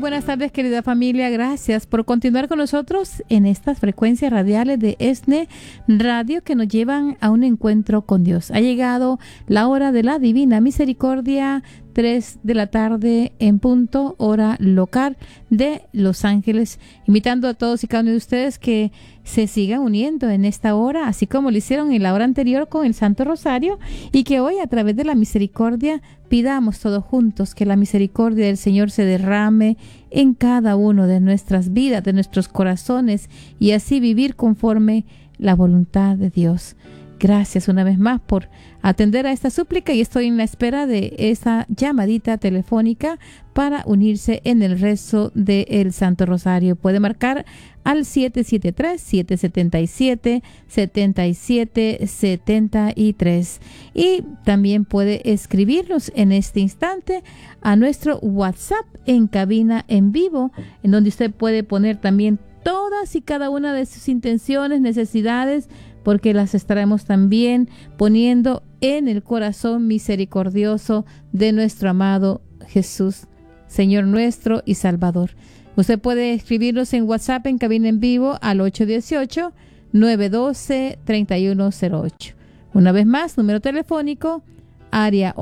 buenas tardes, querida familia. Gracias por continuar con nosotros en estas frecuencias radiales de ESNE Radio que nos llevan a un encuentro con Dios. Ha llegado la hora de la Divina Misericordia, 3 de la tarde en punto, hora local de Los Ángeles. Invitando a todos y cada uno de ustedes que se sigan uniendo en esta hora, así como lo hicieron en la hora anterior con el Santo Rosario, y que hoy a través de la misericordia pidamos todos juntos que la misericordia del Señor se derrame en cada uno de nuestras vidas, de nuestros corazones, y así vivir conforme la voluntad de Dios. Gracias una vez más por atender a esta súplica y estoy en la espera de esa llamadita telefónica para unirse en el rezo del Santo Rosario. Puede marcar al 773-777-7773 y también puede escribirnos en este instante a nuestro WhatsApp en cabina en vivo, en donde usted puede poner también todas y cada una de sus intenciones, necesidades, porque las estaremos también poniendo en el corazón misericordioso de nuestro amado Jesús, Señor nuestro y Salvador. Usted puede escribirnos en WhatsApp en cabina en vivo al 818-912-3108. Una vez más, número telefónico, área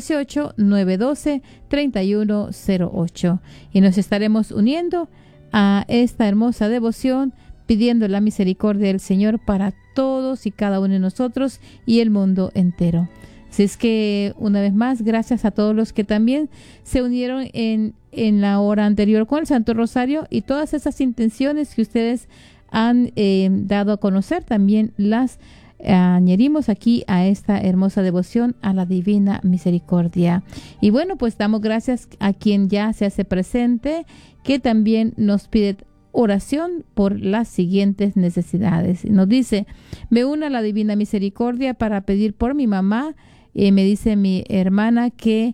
818-912-3108. Y nos estaremos uniendo a esta hermosa devoción, pidiendo la misericordia del Señor para todos y cada uno de nosotros y el mundo entero. Así es que, una vez más, gracias a todos los que también se unieron en la hora anterior con el Santo Rosario, y todas esas intenciones que ustedes han dado a conocer, también las añadimos aquí a esta hermosa devoción a la Divina Misericordia. Y bueno, pues damos gracias a quien ya se hace presente, que también nos pide oración por las siguientes necesidades. Nos dice: me uno a la Divina Misericordia para pedir por mi mamá. Me dice mi hermana que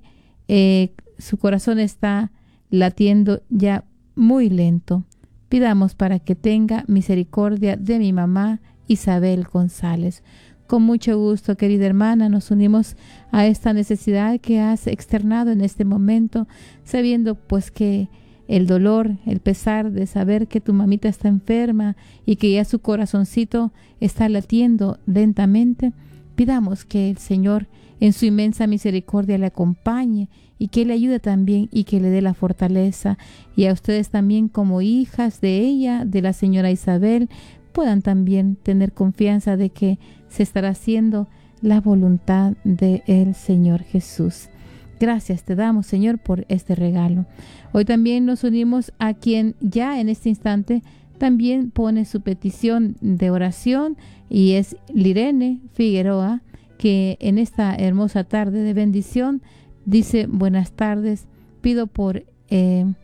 su corazón está latiendo ya muy lento. Pidamos para que tenga misericordia de mi mamá Isabel González. Con mucho gusto, querida hermana, nos unimos a esta necesidad que has externado en este momento, sabiendo pues que el dolor, el pesar de saber que tu mamita está enferma y que ya su corazoncito está latiendo lentamente. Pidamos que el Señor en su inmensa misericordia le acompañe y que le ayude también y que le dé la fortaleza. Y a ustedes también, como hijas de ella, de la señora Isabel, puedan también tener confianza de que se estará haciendo la voluntad del Señor Jesús. Gracias te damos, Señor, por este regalo. Hoy también nos unimos a quien ya en este instante también pone su petición de oración, y es Lirene Figueroa, que en esta hermosa tarde de bendición dice: buenas tardes, pido por el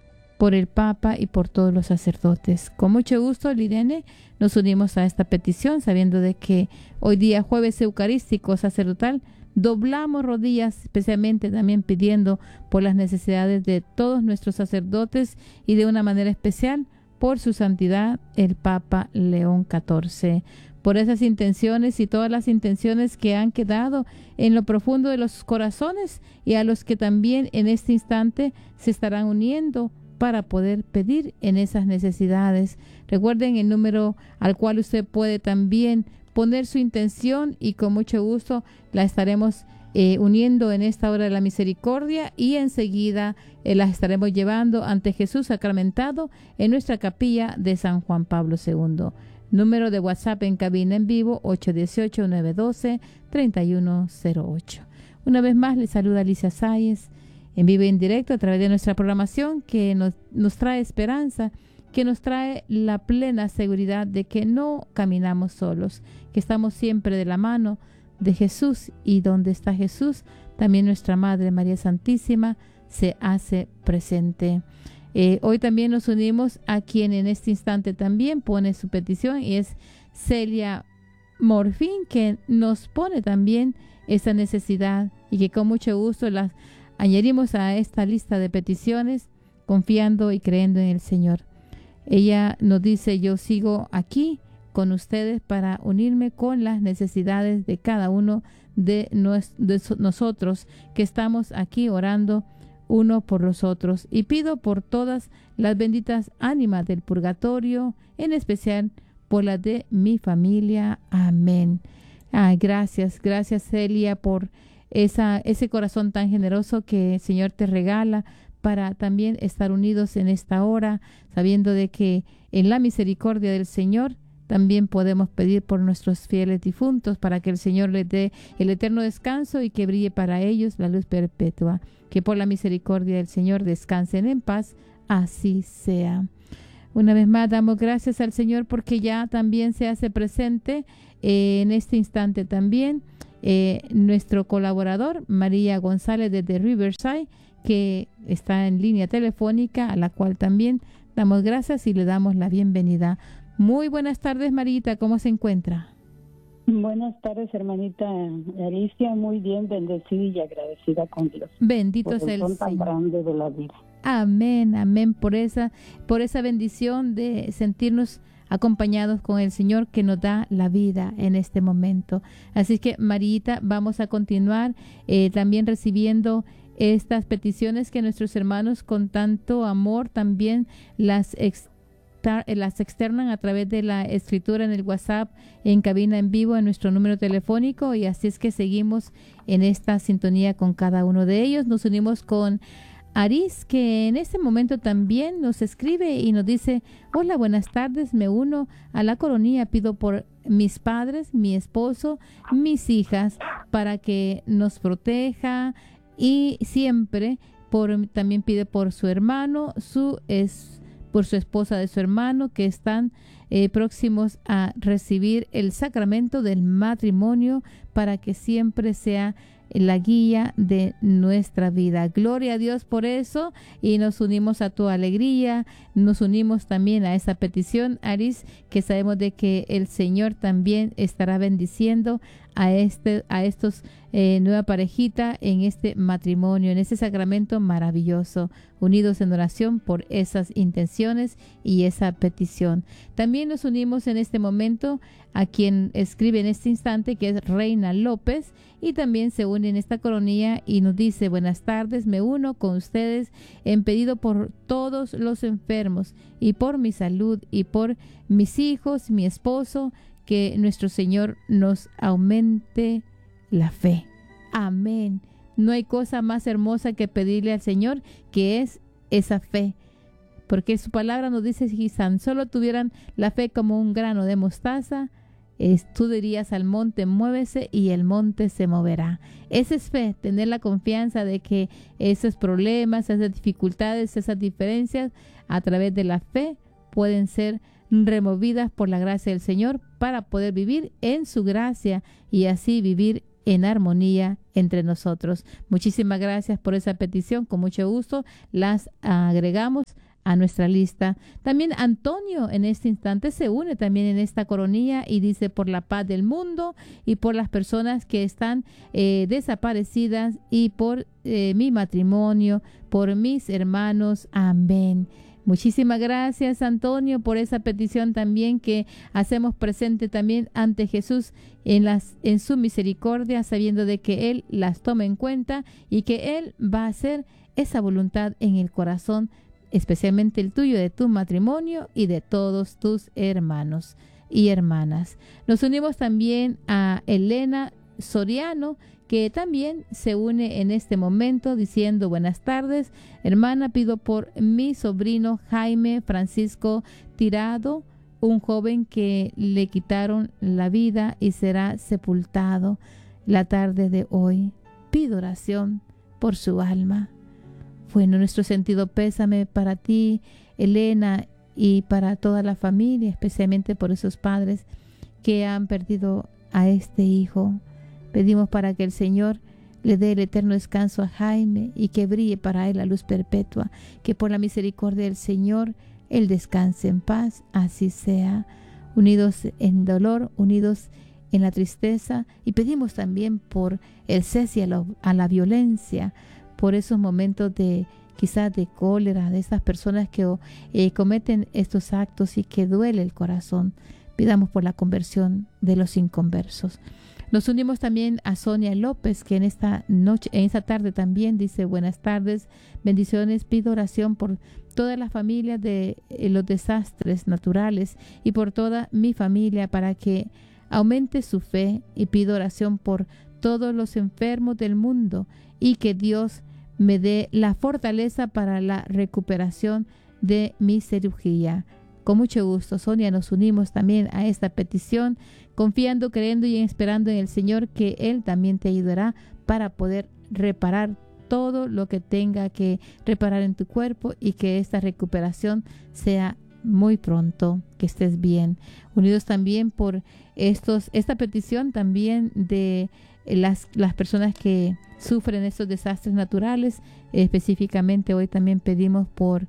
Papa y por todos los sacerdotes. Con mucho gusto, Lirene, nos unimos a esta petición, sabiendo de que hoy día, jueves eucarístico sacerdotal, doblamos rodillas, especialmente también pidiendo por las necesidades de todos nuestros sacerdotes y de una manera especial por su santidad el Papa León XIV. Por esas intenciones y todas las intenciones que han quedado en lo profundo de los corazones, y a los que también en este instante se estarán uniendo para poder pedir en esas necesidades. Recuerden el número al cual usted puede también poner su intención, y con mucho gusto la estaremos uniendo en esta hora de la misericordia, y enseguida las estaremos llevando ante Jesús sacramentado en nuestra capilla de San Juan Pablo II. Número de WhatsApp en cabina en vivo 818-912-3108. Una vez más les saluda Alicia Sáez en vivo y en directo a través de nuestra programación, que nos trae esperanza, que nos trae la plena seguridad de que no caminamos solos, que estamos siempre de la mano de Jesús, y donde está Jesús, también nuestra Madre María Santísima se hace presente. Hoy también nos unimos a quien en este instante también pone su petición, y es Celia Morfín, que nos pone también esa necesidad, y que con mucho gusto las añadimos a esta lista de peticiones, confiando y creyendo en el Señor. Ella nos dice: yo sigo aquí con ustedes para unirme con las necesidades de cada uno de nosotros que estamos aquí orando uno por los otros. Y pido por todas las benditas ánimas del purgatorio, en especial por las de mi familia. Amén. Gracias Celia, por ese corazón tan generoso que el Señor te regala para también estar unidos en esta hora, sabiendo de que en la misericordia del Señor también podemos pedir por nuestros fieles difuntos, para que el Señor les dé el eterno descanso y que brille para ellos la luz perpetua. Que por la misericordia del Señor descansen en paz. Así sea. Una vez más damos gracias al Señor porque ya también se hace presente en este instante también nuestro colaborador María González desde Riverside, que está en línea telefónica, a la cual también damos gracias y le damos la bienvenida. Muy buenas tardes, Marita, ¿cómo se encuentra? Buenas tardes, hermanita Alicia, muy bien, bendecida y agradecida con Dios. Bendito sea el Señor. Tan grande de la vida. Amén, amén, por esa bendición de sentirnos acompañados con el Señor que nos da la vida en este momento. Así que, Marita, vamos a continuar también recibiendo estas peticiones que nuestros hermanos con tanto amor también las externan a través de la escritura en el WhatsApp, en cabina en vivo, en nuestro número telefónico, y así es que seguimos en esta sintonía con cada uno de ellos. Nos unimos con Aris, que en este momento también nos escribe y nos dice: hola, buenas tardes, me uno a la coronilla, pido por mis padres, mi esposo, mis hijas, para que nos proteja, y siempre también pide por su hermano, por su esposa de su hermano, que están próximos a recibir el sacramento del matrimonio, para que siempre sea la guía de nuestra vida. Gloria a Dios por eso, y nos unimos a tu alegría, nos unimos también a esa petición, Aris, que sabemos de que el Señor también estará bendiciendo a estos nueva parejita en este matrimonio, en este sacramento maravilloso, unidos en oración por esas intenciones y esa petición. También nos unimos en este momento a quien escribe en este instante, que es Reina López, y también se une en esta coronilla y nos dice: buenas tardes, me uno con ustedes en pedido por todos los enfermos y por mi salud y por mis hijos, mi esposo, que nuestro Señor nos aumente la fe. Amén. No hay cosa más hermosa que pedirle al Señor, que es esa fe, porque su palabra nos dice: si tan solo tuvieran la fe como un grano de mostaza, tú dirías al monte: muévese, y el monte se moverá. Esa es fe, tener la confianza de que esos problemas, esas dificultades, esas diferencias, a través de la fe pueden ser removidas por la gracia del Señor, para poder vivir en su gracia y así vivir en armonía entre nosotros. Muchísimas gracias por esa petición, con mucho gusto las agregamos a nuestra lista. También Antonio en este instante se une también en esta coronilla y dice: por la paz del mundo y por las personas que están desaparecidas, y por mi matrimonio, por mis hermanos. Amén. Muchísimas gracias, Antonio, por esa petición también que hacemos presente también ante Jesús en su misericordia, sabiendo de que Él las toma en cuenta y que Él va a hacer esa voluntad en el corazón, especialmente el tuyo, de tu matrimonio y de todos tus hermanos y hermanas. Nos unimos también a Elena Soriano, que también se une en este momento diciendo: buenas tardes, hermana, pido por mi sobrino Jaime Francisco Tirado, un joven que le quitaron la vida y será sepultado la tarde de hoy. Pido oración por su alma. Bueno, nuestro sentido pésame para ti, Elena, y para toda la familia, especialmente por esos padres que han perdido a este hijo. Pedimos para que el Señor le dé el eterno descanso a Jaime y que brille para él la luz perpetua, que por la misericordia del Señor él descanse en paz. Así sea. Unidos en dolor, unidos en la tristeza, y pedimos también por el cese a la violencia, por esos momentos de quizás de cólera de estas personas que cometen estos actos y que duele el corazón. Pidamos por la conversión de los inconversos. Nos unimos también a Sonia López, que en esta tarde también dice: buenas tardes, bendiciones, pido oración por toda la familia de los desastres naturales y por toda mi familia para que aumente su fe, y pido oración por todos los enfermos del mundo y que Dios me dé la fortaleza para la recuperación de mi cirugía. Con mucho gusto, Sonia, nos unimos también a esta petición, confiando, creyendo y esperando en el Señor que Él también te ayudará para poder reparar todo lo que tenga que reparar en tu cuerpo y que esta recuperación sea muy pronto, que estés bien. Unidos también por esta petición también de las personas que sufren estos desastres naturales. Específicamente hoy también pedimos por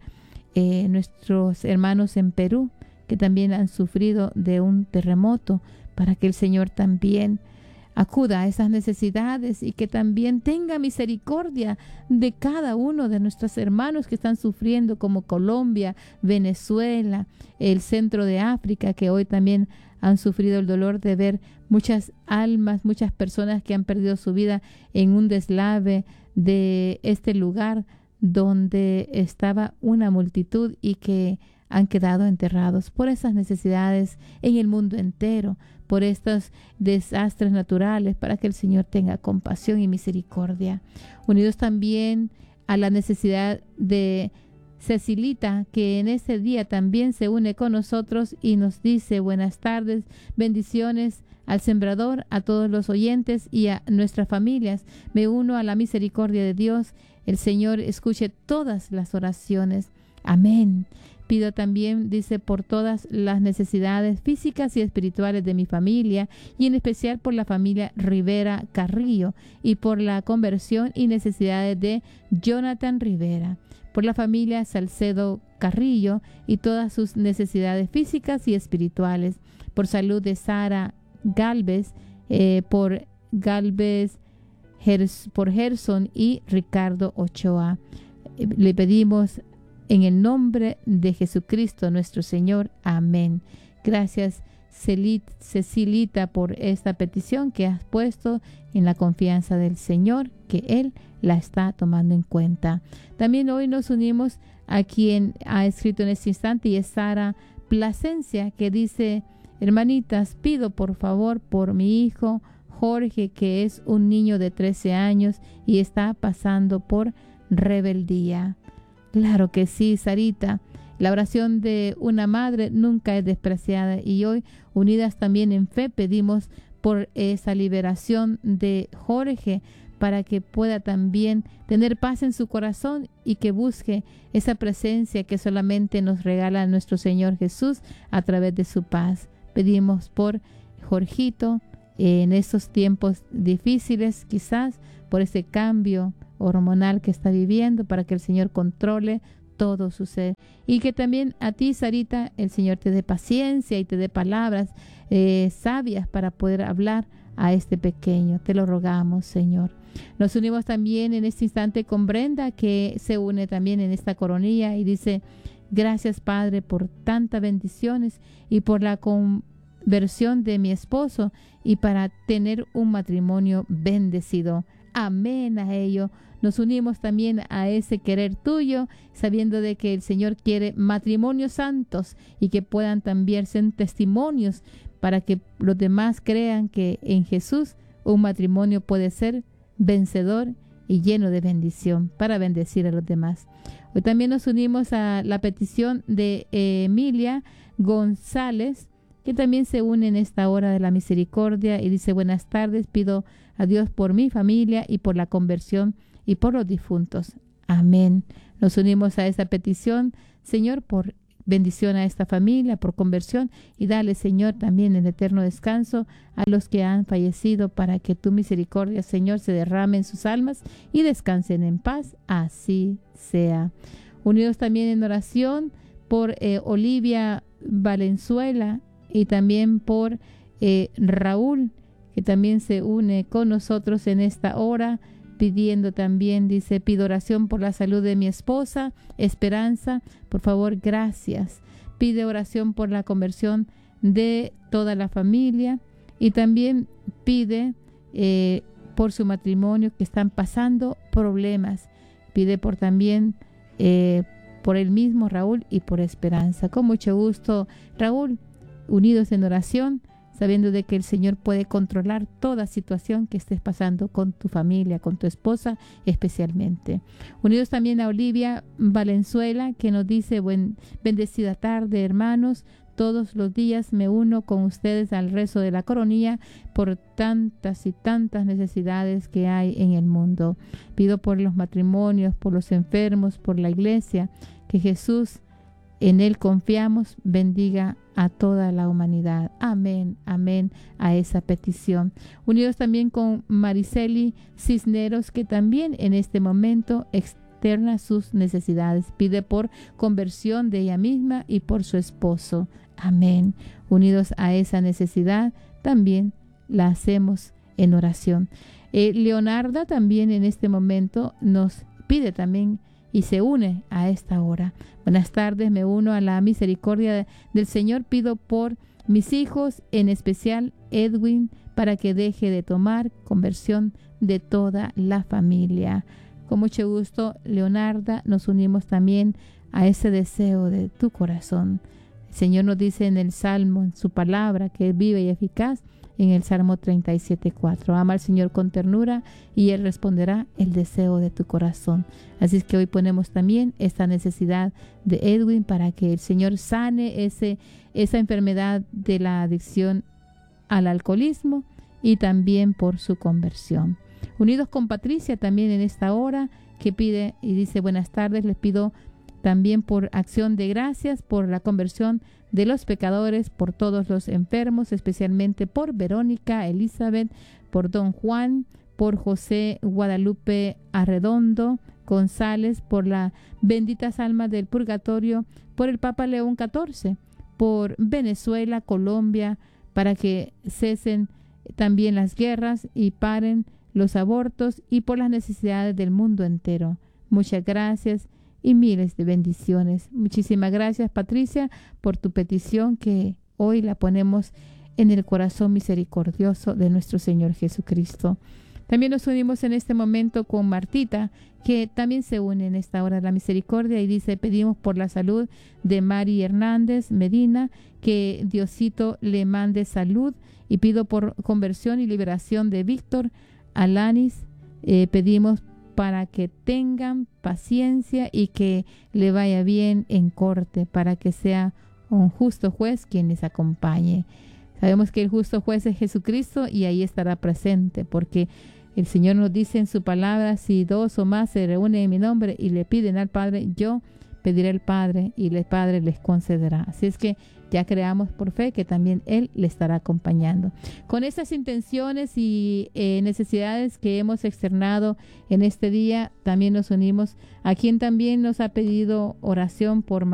nuestros hermanos en Perú, que también han sufrido de un terremoto, para que el Señor también acuda a esas necesidades y que también tenga misericordia de cada uno de nuestros hermanos que están sufriendo, como Colombia, Venezuela, el centro de África, que hoy también han sufrido el dolor de ver muchas almas, muchas personas que han perdido su vida en un deslave de este lugar donde estaba una multitud y que han quedado enterrados por esas necesidades en el mundo entero, por estos desastres naturales, para que el Señor tenga compasión y misericordia. Unidos también a la necesidad de Cecilita, que en ese día también se une con nosotros y nos dice: buenas tardes, bendiciones al sembrador, a todos los oyentes y a nuestras familias. Me uno a la misericordia de Dios. El Señor escuche todas las oraciones. Amén. Pido también, dice, por todas las necesidades físicas y espirituales de mi familia, y en especial por la familia Rivera Carrillo, y por la conversión y necesidades de Jonathan Rivera, por la familia Salcedo Carrillo y todas sus necesidades físicas y espirituales, por salud de Sara Galvez, por Gerson y Ricardo Ochoa. Le pedimos en el nombre de Jesucristo nuestro Señor. Amén. Gracias, Cecilita, por esta petición que has puesto en la confianza del Señor, que Él la está tomando en cuenta. También hoy nos unimos a quien ha escrito en este instante, y es Sara Plasencia, que dice: hermanitas, pido por favor por mi hijo Jorge, que es un niño de 13 años y está pasando por rebeldía. Claro que sí, Sarita. La oración de una madre nunca es despreciada, y hoy, unidas también en fe, pedimos por esa liberación de Jorge, para que pueda también tener paz en su corazón y que busque esa presencia que solamente nos regala nuestro Señor Jesús a través de su paz. Pedimos por Jorgito en estos tiempos difíciles, quizás por ese cambio hormonal que está viviendo, para que el Señor controle todo su ser, y que también a ti, Sarita, el Señor te dé paciencia y te dé palabras sabias para poder hablar a este pequeño. Te lo rogamos, Señor. Nos unimos también en este instante con Brenda, que se une también en esta coronilla y dice: gracias, Padre, por tantas bendiciones y por la conversión de mi esposo, y para tener un matrimonio bendecido. Amén a ello. Nos unimos también a ese querer tuyo, sabiendo de que el Señor quiere matrimonios santos y que puedan también ser testimonios para que los demás crean que en Jesús un matrimonio puede ser vencedor y lleno de bendición para bendecir a los demás. Hoy también nos unimos a la petición de Emilia González, que también se une en esta hora de la misericordia y dice: buenas tardes, pido a Dios por mi familia y por la conversión y por los difuntos. Amén. Nos unimos a esta petición, Señor, por bendición a esta familia, por conversión, y dale, Señor, también el eterno descanso a los que han fallecido, para que tu misericordia, Señor, se derrame en sus almas y descansen en paz. Así sea. Unidos también en oración por Olivia Valenzuela, y también por Raúl, que también se une con nosotros en esta hora, pidiendo también, dice: pido oración por la salud de mi esposa, Esperanza. Por favor, gracias. Pide oración por la conversión de toda la familia, Y también pide por su matrimonio, que están pasando problemas. Pide por también por el mismo Raúl y por Esperanza. Con mucho gusto, Raúl, unidos en oración, sabiendo de que el Señor puede controlar toda situación que estés pasando con tu familia, con tu esposa especialmente. Unidos también a Olivia Valenzuela, que nos dice: bendecida tarde, hermanos. Todos los días me uno con ustedes al rezo de la coronilla por tantas y tantas necesidades que hay en el mundo. Pido por los matrimonios, por los enfermos, por la iglesia, que Jesús, en Él confiamos, bendiga a toda la humanidad. Amén, amén a esa petición. Unidos también con Mariceli Cisneros, que también en este momento externa sus necesidades. Pide por conversión de ella misma y por su esposo. Amén. Unidos a esa necesidad, también la hacemos en oración. Leonarda también en este momento nos pide también y se une a esta hora. Buenas tardes, me uno a la misericordia del Señor. Pido por mis hijos, en especial Edwin, para que deje de tomar, conversión de toda la familia. Con mucho gusto, Leonarda, nos unimos también a ese deseo de tu corazón. El Señor nos dice en el Salmo, en su palabra, que es viva y eficaz, en el Salmo 37:4. Ama al Señor con ternura y Él responderá el deseo de tu corazón. Así es que hoy ponemos también esta necesidad de Edwin para que el Señor sane esa enfermedad de la adicción al alcoholismo y también por su conversión. Unidos con Patricia también en esta hora, que pide y dice: buenas tardes, les pido también por acción de gracias, por la conversión de los pecadores, por todos los enfermos, especialmente por Verónica, Elizabeth, por don Juan, por José Guadalupe Arredondo González, por las benditas almas del purgatorio, por el Papa León XIV, por Venezuela, Colombia, para que cesen también las guerras y paren los abortos, y por las necesidades del mundo entero. Muchas gracias y miles de bendiciones. Muchísimas gracias, Patricia, por tu petición, que hoy la ponemos en el corazón misericordioso de nuestro Señor Jesucristo. También nos unimos en este momento con Martita, que también se une en esta hora de la misericordia y dice: pedimos por la salud de Mari Hernández Medina, que Diosito le mande salud, y pido por conversión y liberación de Víctor Alanis. Pedimos para que tengan paciencia y que le vaya bien en corte, para que sea un justo juez quien les acompañe. Sabemos que el justo juez es Jesucristo y ahí estará presente, porque el Señor nos dice en su palabra: si dos o más se reúnen en mi nombre y le piden al Padre, yo pediré al Padre y el Padre les concederá. Así es que ya creamos por fe que también Él le estará acompañando. Con esas intenciones y necesidades que hemos externado en este día, también nos unimos a quien también nos ha pedido oración por